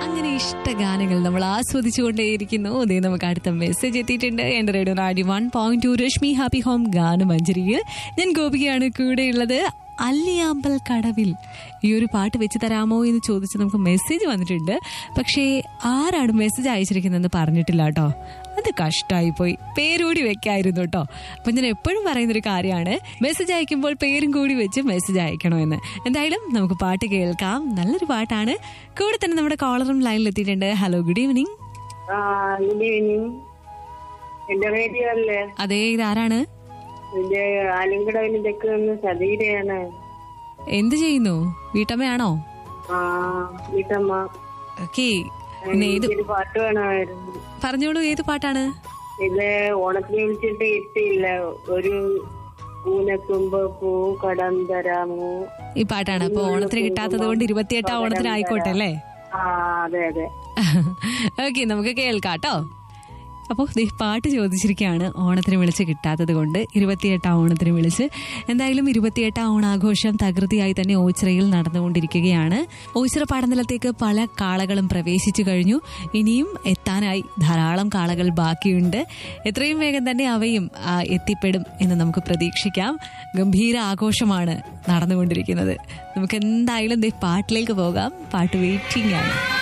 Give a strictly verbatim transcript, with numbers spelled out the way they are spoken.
അങ്ങനെ ഇഷ്ട ഗാനങ്ങൾ നമ്മൾ ആസ്വദിച്ചുകൊണ്ടേയിരിക്കുന്നു. അതേ നമുക്ക് അടുത്ത മെസ്സേജ് എത്തിയിട്ടുണ്ട്. എന്റെ റേഡിയോ നാടി one point two Rashmi happy home ഗാനമഞ്ജരിയിൽ ഞാൻ ഗോപികയാണ് കൂടെയുള്ളത്. അല്ലിയാമ്പൽ കടവിൽ ഈ ഒരു പാട്ട് വെച്ച് തരാമോ എന്ന് ചോദിച്ച് നമുക്ക് മെസ്സേജ് വന്നിട്ടുണ്ട്. പക്ഷേ ആരാണ് മെസ്സേജ് അയച്ചിരിക്കുന്നതെന്ന് പറഞ്ഞിട്ടില്ല കേട്ടോ. അത് കഷ്ടമായി പോയി. പേരുകൂടി വെക്കായിരുന്നു കേട്ടോ. അപ്പം ഞാൻ എപ്പോഴും പറയുന്നൊരു കാര്യമാണ്, മെസ്സേജ് അയക്കുമ്പോൾ പേരും കൂടി വെച്ച് മെസ്സേജ് അയക്കണമെന്ന്. എന്തായാലും നമുക്ക് പാട്ട് കേൾക്കാം. നല്ലൊരു പാട്ടാണ്. കൂടെ തന്നെ നമ്മുടെ കോളറും ലൈനിൽ എത്തിയിട്ടുണ്ട്. Hello, good evening. Good evening. എന്റെ റേഡിയോ അല്ലേ? അതെ, ഇതാരാണ്? ആലിങ്കടവിന്റെ സതീരയാണ്. എന്ത് ചെയ്യുന്നു? വീട്ടമ്മയാണോ? വീട്ടമ്മ. ഓക്കേ, പാട്ട് വേണമായിരുന്നു. പറഞ്ഞോളൂ, ഏത് പാട്ടാണ്? ഇത് ഓണത്തിന് വിളിച്ചിട്ട് എത്തിയില്ല. ഒരു പൂനത്തുമ്പ് പൂ കടം തരാമോ, ഈ പാട്ടാണ്. അപ്പൊ ഓണത്തിന് കിട്ടാത്തത് കൊണ്ട് ഇരുപത്തിയെട്ടാം ഓണത്തിന് ആയിക്കോട്ടെ അല്ലേ? അതെ അതെ. ഓക്കെ, നമുക്ക് കേൾക്കാട്ടോ. അപ്പോൾ പാട്ട് ചോദിച്ചിരിക്കുകയാണ്. ഓണത്തിന് വിളിച്ച് കിട്ടാത്തത് കൊണ്ട് ഇരുപത്തിയെട്ടാം ഓണത്തിന് വിളിച്ച്. എന്തായാലും ഇരുപത്തിയെട്ടാം ഓണാഘോഷം തകൃതിയായി തന്നെ ഓച്ചിറയിൽ നടന്നുകൊണ്ടിരിക്കുകയാണ്. ഓച്ചിറ പാടനിലത്തേക്ക് പല കാളകളും പ്രവേശിച്ചു കഴിഞ്ഞു. ഇനിയും എത്താനായി ധാരാളം കാളകൾ ബാക്കിയുണ്ട്. എത്രയും വേഗം തന്നെ അവയും എത്തിപ്പെടും എന്ന് നമുക്ക് പ്രതീക്ഷിക്കാം. ഗംഭീര ആഘോഷമാണ് നടന്നുകൊണ്ടിരിക്കുന്നത്. നമുക്ക് എന്തായാലും പാട്ടിലേക്ക് പോകാം. പാട്ട് വെയിറ്റിംഗ് ആണ്.